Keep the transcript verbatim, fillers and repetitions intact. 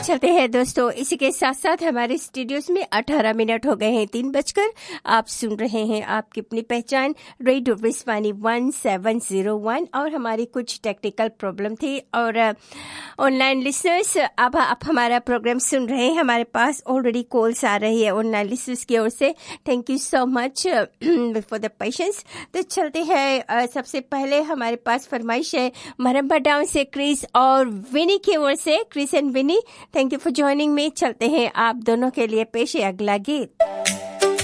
चलते हैं दोस्तों, इसी के साथ साथ हमारे स्टूडियोज में अठारह मिनट हो गए हैं तीन बजकर। आप सुन रहे हैं आपकी अपनी पहचान radio विस्वानी one seven zero one, और हमारी कुछ टेक्निकल प्रॉब्लम थी। और ऑनलाइन लिसनर्स, अब आप हमारा प्रोग्राम सुन रहे हैं, हमारे पास ऑलरेडी कॉल्स आ रही है ऑनलाइन लिसनर्स की ओर से। Thank you so much for the patience. तो चलते हैं, सबसे पहले हमारे पास फरमाइश है मरम्बा डाउन से क्रिस और विनी की ओर से। Chris and Winnie, thank you for joining me. चलते हैं आप दोनों के लिए पेश है अगला गीत।